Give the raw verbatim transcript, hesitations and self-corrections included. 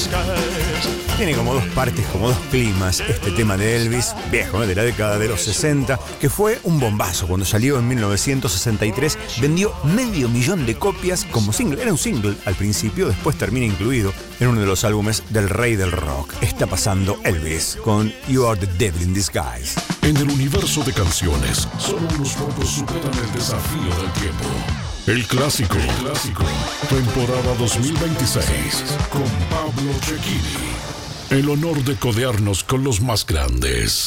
Tiene como dos partes, como dos climas, este tema de Elvis, viejo, ¿eh? De la década de los sesenta, que fue un bombazo cuando salió en mil novecientos sesenta y tres, vendió medio millón de copias como single, era un single al principio, después termina incluido en uno de los álbumes del rey del rock. Está pasando Elvis con You Are the Devil in Disguise. En el universo de canciones, solo unos pocos superan el desafío del tiempo. El clásico, el clásico, temporada dos mil veintiséis, con Pablo Cecchini. El honor de codearnos con los más grandes.